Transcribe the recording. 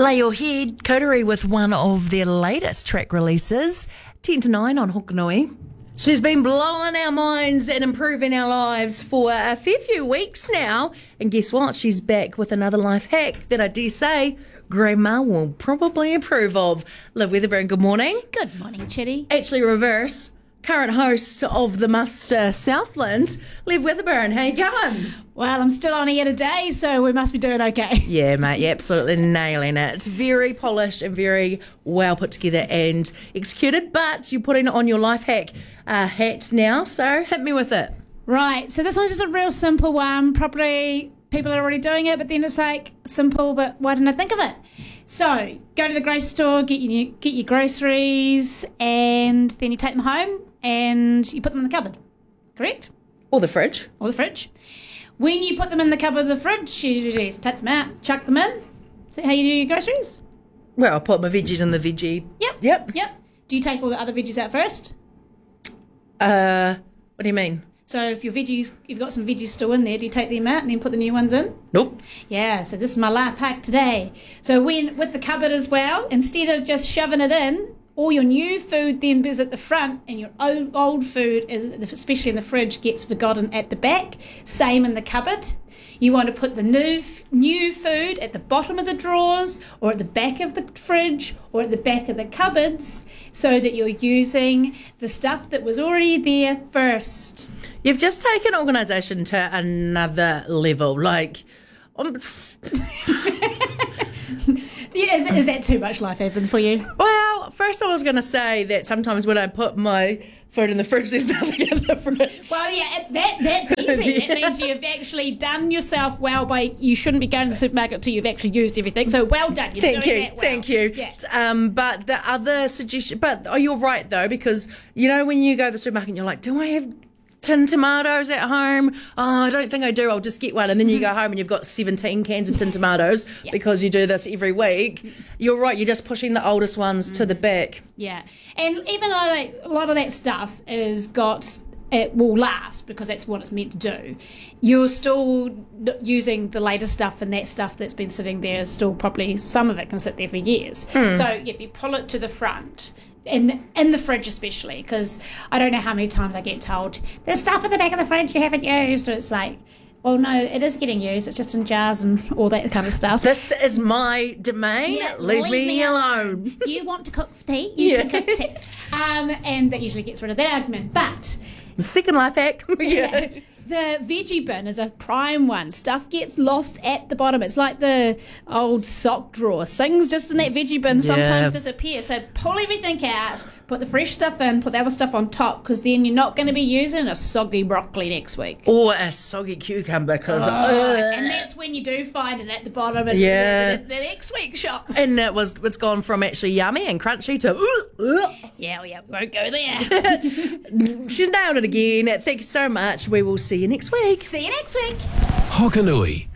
Lay Your Head, Coterie with one of their latest track releases, 10 to 9 on Hokanui. She's been blowing our minds and improving our lives for a fair few weeks now. And guess what? She's back with another life hack that I dare say Grandma will probably approve of. Liv Weatherburn, good morning. Good morning, Chitty. Actually, reverse. Current host of the Muster Southland, Liv Weatherburn. How you going? Well, I'm still on here today, so we must be doing okay. Yeah, mate, you're absolutely nailing it. Very polished and very well put together and executed, but you're putting it on your life hack hat now, so hit me with it. Right, so this one's just a real simple one. Probably people are already doing it, but then it's like, simple, but why didn't I think of it? So, go to the grocery store, get your groceries, and then you take them home and you put them in the cupboard, correct? Or the fridge. Or the fridge. When you put them in the cupboard of the fridge, you just take them out, chuck them in. Is that how you do your groceries? Well, I'll put my veggies in the veggie. Yep. Do you take all the other veggies out first? What do you mean? So if you've got some veggies still in there, do you take them out and then put the new ones in? Nope. Yeah, so this is my life hack today. So with the cupboard as well, instead of just shoving it in, all your new food then is at the front and your old food, especially in the fridge, gets forgotten at the back. Same in the cupboard. You want to put the new food at the bottom of the drawers or at the back of the fridge or at the back of the cupboards so that you're using the stuff that was already there first. You've just taken organisation to another level. Like, Yeah, is that too much life happen for you? well, first I was going to say that sometimes when I put my food in the fridge, there's nothing in the fridge. Well, yeah, that's easy. Yeah. That means you've actually done yourself well you shouldn't be going to the supermarket until you've actually used everything. So well done. You're doing that well. Thank you. Yeah. But the other suggestion, you're right though, because you know when you go to the supermarket and you're like, do I have tin tomatoes at home? Oh, I don't think I do. I'll just get one. And then you go home and you've got 17 cans of tin tomatoes because you do this every week. You're right. You're just pushing the oldest ones to the back. Yeah. And even a lot of that stuff it will last because that's what it's meant to do. You're still using the latest stuff, and that stuff that's been sitting there is still probably, some of it can sit there for years. So if you pull it to the front, in the fridge especially, because I don't know how many times I get told, there's stuff at the back of the fridge you haven't used. Or it's like, well, no, it is getting used. It's just in jars and all that kind of stuff. This is my domain. Yeah, leave me alone. You want to cook tea? You can cook tea. And that usually gets rid of that argument. But Second life hack. yeah. The veggie bin is a prime one. Stuff gets lost at the bottom. It's like the old sock drawer. Things just in that veggie bin sometimes disappear. So pull everything out, put the fresh stuff in, put the other stuff on top, because then you're not going to be using a soggy broccoli next week. Or a soggy cucumber. And that's when you do find it at the bottom of the next week's shop. And it's gone from actually yummy and crunchy to Yeah, won't go there. She's nailed it again. Thank you so much. We will see you next week. See you next week. Hokanui.